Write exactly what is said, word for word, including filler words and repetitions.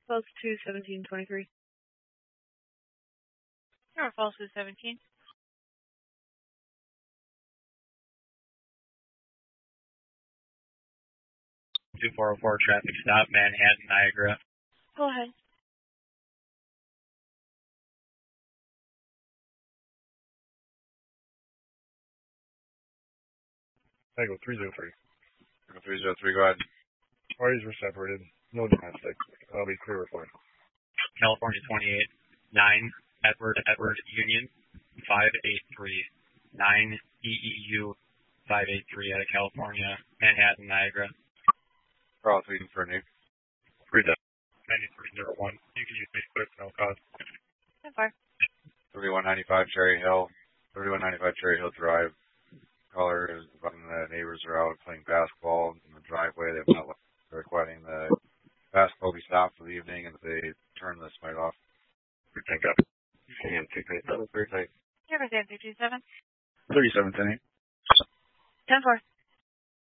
Falls two seventeen twenty-three. North Falls two seventeen. two four oh four traffic stop, Manhattan, Niagara. Go ahead. I go three zero three. Go three zero three, go ahead. Parties were separated. No domestic. I'll be clear report. California twenty-eight nine, Edward Edward Union, five eight three nine E E U five eight three out of California, Manhattan, Niagara. Carl, three for Nick. Three down. ninety-three zero one. You can use me quick, no cost. So far. thirty-one ninety-five Cherry Hill. thirty-one ninety-five Cherry Hill Drive. Caller is when the neighbors are out playing basketball in the driveway. They've not left. They're requesting the basketball be stopped for the evening and if they turn this light off. Thank God. And two three seven. Very tight. Here for San two two seven. thirty-seven ten eight. ten four.